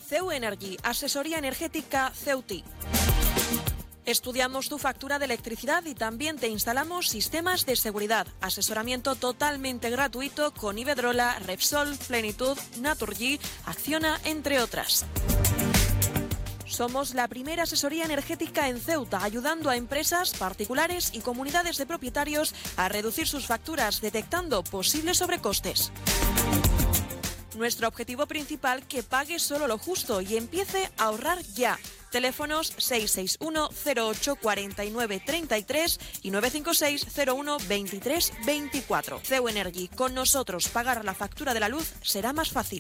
CEU Energy, asesoría energética Ceuti. Estudiamos tu factura de electricidad y también te instalamos sistemas de seguridad. Asesoramiento totalmente gratuito con Iberdrola, Repsol, Plenitud, Naturgy, Acciona, entre otras. Somos la primera asesoría energética en Ceuta, ayudando a empresas, particulares y comunidades de propietarios a reducir sus facturas, detectando posibles sobrecostes. Nuestro objetivo principal, que pague solo lo justo y empiece a ahorrar ya. Teléfonos 661 08 49 33 y 956 01 23 24. CEU Energy, con nosotros pagar la factura de la luz será más fácil.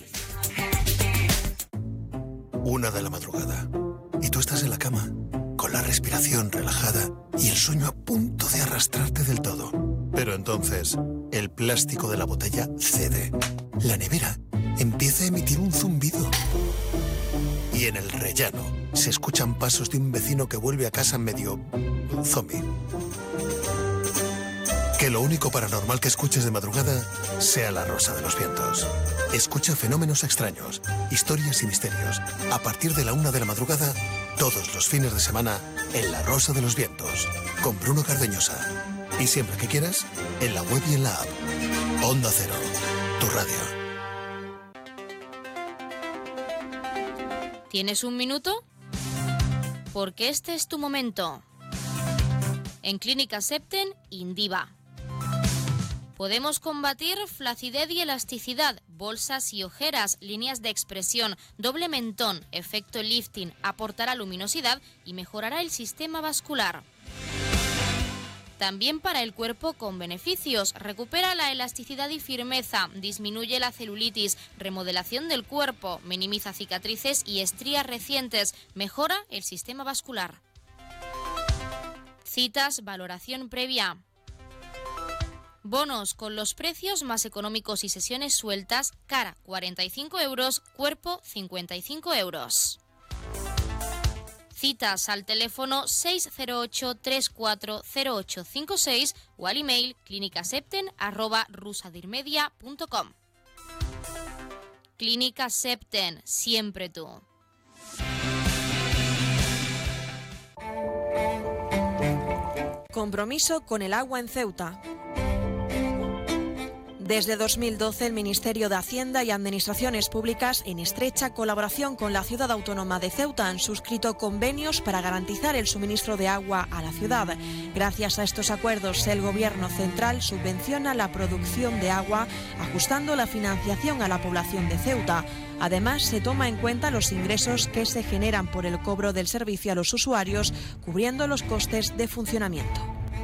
1 de la madrugada y tú estás en la cama, con la respiración relajada y el sueño a punto de arrastrarte del todo. Pero entonces, el plástico de la botella cede. La nevera empieza a emitir un zumbido. Y en el rellano se escuchan pasos de un vecino que vuelve a casa medio zombie. Que lo único paranormal que escuches de madrugada sea la Rosa de los Vientos. Escucha fenómenos extraños, historias y misterios. A partir de la 1 de la madrugada, todos los fines de semana, en La Rosa de los Vientos, con Bruno Cardeñosa. Y siempre que quieras, en la web y en la app. Onda Cero, tu radio. ¿Tienes un minuto? Porque este es tu momento. En Clínica Septen, Indiva. Podemos combatir flacidez y elasticidad, bolsas y ojeras, líneas de expresión, doble mentón, efecto lifting, aportará luminosidad y mejorará el sistema vascular. También para el cuerpo con beneficios, recupera la elasticidad y firmeza, disminuye la celulitis, remodelación del cuerpo, minimiza cicatrices y estrías recientes, mejora el sistema vascular. Citas, valoración previa. Bonos con los precios más económicos y sesiones sueltas, cara 45 euros, cuerpo 55 euros. Citas al teléfono 608-340856 o al email clinicasepten@rusadirmedia.com. Clínica Septen, siempre tú. Compromiso con el agua en Ceuta. Desde 2012, el Ministerio de Hacienda y Administraciones Públicas, en estrecha colaboración con la Ciudad Autónoma de Ceuta, han suscrito convenios para garantizar el suministro de agua a la ciudad. Gracias a estos acuerdos, el Gobierno central subvenciona la producción de agua, ajustando la financiación a la población de Ceuta. Además, se toma en cuenta los ingresos que se generan por el cobro del servicio a los usuarios, cubriendo los costes de funcionamiento.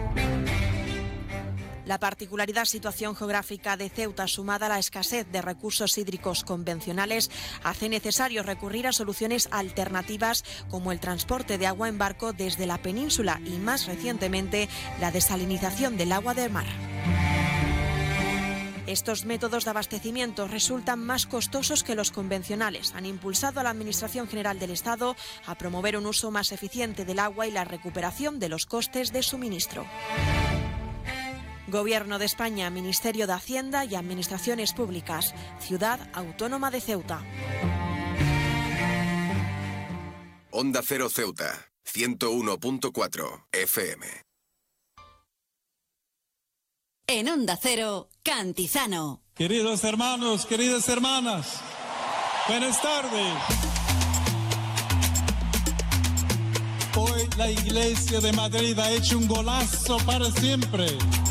La particularidad situación geográfica de Ceuta, sumada a la escasez de recursos hídricos convencionales, hace necesario recurrir a soluciones alternativas como el transporte de agua en barco desde la península y, más recientemente, la desalinización del agua del mar. Estos métodos de abastecimiento resultan más costosos que los convencionales. Han impulsado a la Administración General del Estado a promover un uso más eficiente del agua y la recuperación de los costes de suministro. Gobierno de España, Ministerio de Hacienda y Administraciones Públicas, Ciudad Autónoma de Ceuta. Onda Cero Ceuta, 101.4 FM. En Onda Cero, Cantizano. Queridos hermanos, queridas hermanas, buenas tardes. Hoy la Iglesia de Madrid ha hecho un golazo para siempre.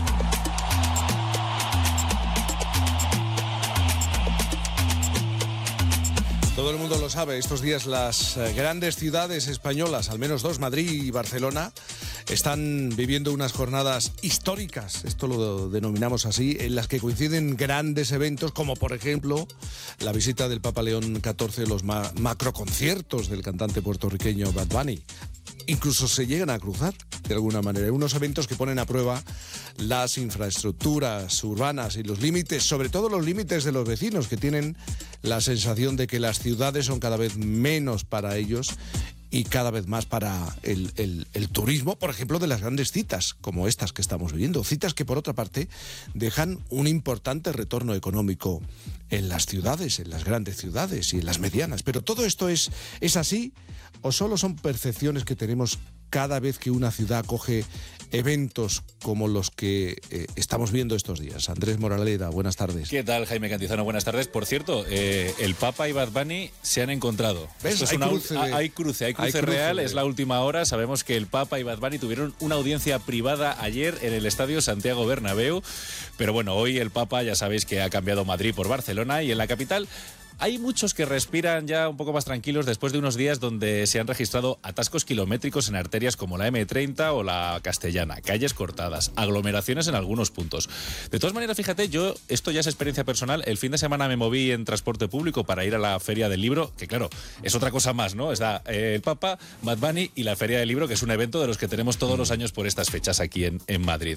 Todo el mundo lo sabe, estos días las grandes ciudades españolas, al menos dos, Madrid y Barcelona, están viviendo unas jornadas históricas, esto lo denominamos así, en las que coinciden grandes eventos como, por ejemplo, la visita del Papa León XIV, los macroconciertos del cantante puertorriqueño Bad Bunny. Incluso se llegan a cruzar, de alguna manera, unos eventos que ponen a prueba las infraestructuras urbanas y los límites, sobre todo los límites de los vecinos, que tienen la sensación de que las ciudades son cada vez menos para ellos y cada vez más para el turismo, por ejemplo, de las grandes citas, como estas que estamos viviendo. Citas que, por otra parte, dejan un importante retorno económico en las ciudades, en las grandes ciudades y en las medianas. Pero ¿todo esto es así o solo son percepciones que tenemos cada vez que una ciudad acoge eventos como los que estamos viendo estos días? Andrés Moraleda, buenas tardes. ¿Qué tal, Jaime Cantizano? Buenas tardes. Por cierto, el Papa y Bad Bunny se han encontrado. ¿Ves? Hay cruce real, es la última hora. Sabemos que el Papa y Bad Bunny tuvieron una audiencia privada ayer en el Estadio Santiago Bernabéu, pero bueno, hoy el Papa ya sabéis que ha cambiado Madrid por Barcelona y en la capital hay muchos que respiran ya un poco más tranquilos después de unos días donde se han registrado atascos kilométricos en arterias como la M30 o la Castellana, calles cortadas, aglomeraciones en algunos puntos. De todas maneras, fíjate, esto ya es experiencia personal, el fin de semana me moví en transporte público para ir a la Feria del Libro, que claro, es otra cosa más, ¿no? Está el Papa, Bad Bunny y la Feria del Libro, que es un evento de los que tenemos todos los años por estas fechas aquí en Madrid.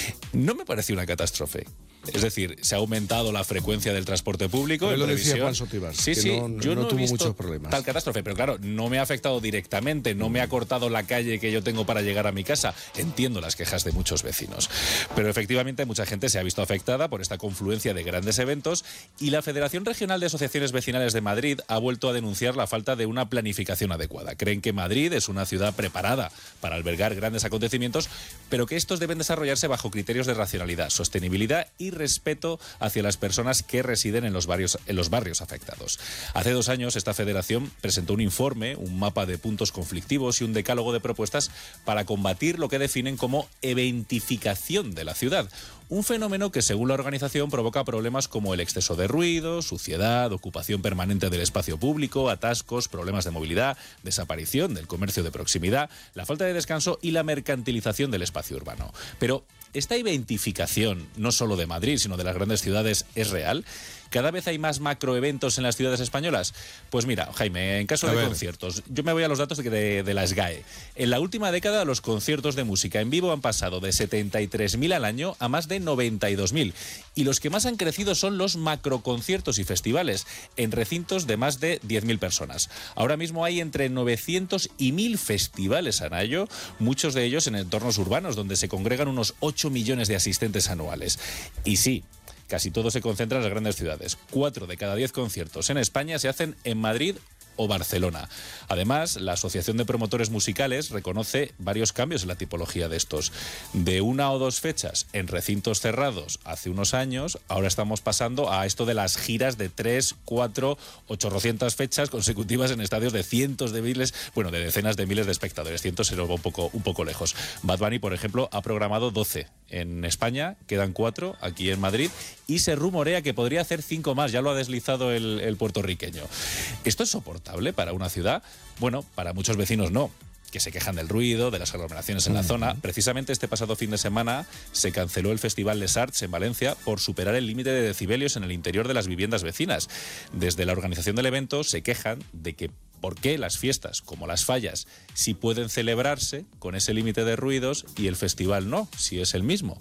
No me pareció una catástrofe. Es decir, se ha aumentado la frecuencia del transporte público. Pero lo decía Juan Sotibar, sí, yo no tuvo muchos problemas. Tal catástrofe, pero claro, no me ha afectado directamente, no me ha cortado la calle que yo tengo para llegar a mi casa. Entiendo las quejas de muchos vecinos. Pero efectivamente mucha gente se ha visto afectada por esta confluencia de grandes eventos y la Federación Regional de Asociaciones Vecinales de Madrid ha vuelto a denunciar la falta de una planificación adecuada. Creen que Madrid es una ciudad preparada para albergar grandes acontecimientos, pero que estos deben desarrollarse bajo criterios de racionalidad, sostenibilidad y respeto hacia las personas que residen en los barrios afectados. Hace 2 años esta federación presentó un informe, un mapa de puntos conflictivos y un decálogo de propuestas para combatir lo que definen como eventificación de la ciudad. Un fenómeno que, según la organización, provoca problemas como el exceso de ruido, suciedad, ocupación permanente del espacio público, atascos, problemas de movilidad, desaparición del comercio de proximidad, la falta de descanso y la mercantilización del espacio urbano. Pero ¿esta eventificación, no solo de Madrid, sino de las grandes ciudades, es real? ¿Cada vez hay más macroeventos en las ciudades españolas? Pues mira, Jaime, en caso de conciertos, yo me voy a los datos de la SGAE. En la última década, los conciertos de música en vivo han pasado de 73.000 al año a más de 92.000. Y los que más han crecido son los macroconciertos y festivales, en recintos de más de 10.000 personas. Ahora mismo hay entre 900 y 1.000 festivales al año, muchos de ellos en entornos urbanos, donde se congregan unos 8 millones de asistentes anuales. Y sí, casi todo se concentra en las grandes ciudades. 4 de cada 10 conciertos en España se hacen en Madrid o Barcelona. Además, la Asociación de Promotores Musicales reconoce varios cambios en la tipología de estos. De 1 o 2 fechas en recintos cerrados hace unos años, ahora estamos pasando a esto de las giras de 3, 4, 800 fechas consecutivas en estadios de cientos de miles, bueno, de decenas de miles de espectadores. Cientos se nos va un poco lejos. Bad Bunny, por ejemplo, ha programado 12 en España, quedan 4 aquí en Madrid y se rumorea que podría hacer 5 más, ya lo ha deslizado el puertorriqueño. ¿Esto es soportable para una ciudad? Bueno, para muchos vecinos no, que se quejan del ruido, de las aglomeraciones en la zona. Precisamente este pasado fin de semana se canceló el Festival Les Arts en Valencia por superar el límite de decibelios en el interior de las viviendas vecinas. Desde la organización del evento se quejan de que por qué las fiestas, como las fallas, sí pueden celebrarse con ese límite de ruidos y el festival no, si es el mismo.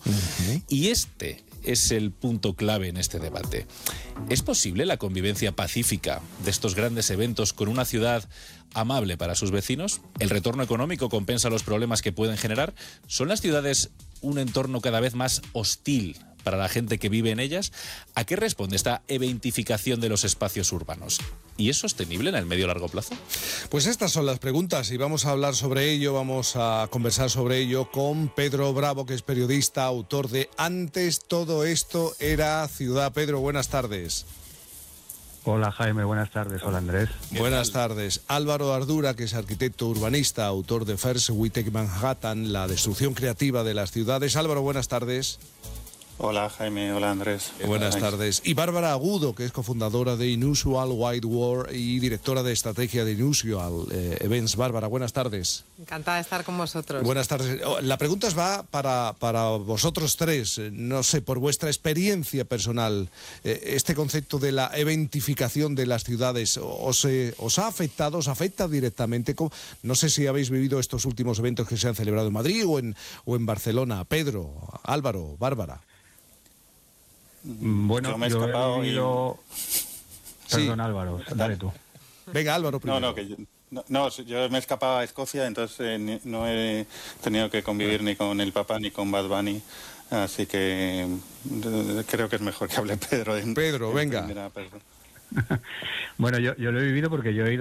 Y este es el punto clave en este debate. ¿Es posible la convivencia pacífica de estos grandes eventos con una ciudad amable para sus vecinos? ¿El retorno económico compensa los problemas que pueden generar? ¿Son las ciudades un entorno cada vez más hostil para la gente que vive en ellas? ¿A qué responde esta eventificación de los espacios urbanos? ¿Y es sostenible en el medio y largo plazo? Pues estas son las preguntas y vamos a hablar sobre ello, vamos a conversar sobre ello con Pedro Bravo, que es periodista, autor de Antes todo esto era ciudad. Pedro, buenas tardes. Hola Jaime, buenas tardes. Hola Andrés. Buenas tardes. Álvaro Ardura, que es arquitecto urbanista, autor de First We Take Manhattan, la destrucción creativa de las ciudades. Álvaro, buenas tardes. Hola Jaime, hola Andrés. Buenas tardes. Y Bárbara Agudo, que es cofundadora de Inusual Wide World y directora de estrategia de Inusual Events. Bárbara, buenas tardes. Encantada de estar con vosotros. Buenas tardes. La pregunta va para vosotros tres. No sé, por vuestra experiencia personal, este concepto de la eventificación de las ciudades, ¿os ha afectado, os afecta directamente? No sé si habéis vivido estos últimos eventos que se han celebrado en Madrid o en Barcelona. Pedro, Álvaro, Bárbara. Bueno, yo he vivido... Sí. Perdón, Álvaro, dale tú. Venga, Álvaro primero. No, que No, yo me escapaba a Escocia, entonces no he tenido que convivir ni con el Papa ni con Bad Bunny, así que creo que es mejor que hable Pedro. Pedro, venga. Primera persona. Bueno, yo lo he vivido porque yo he ido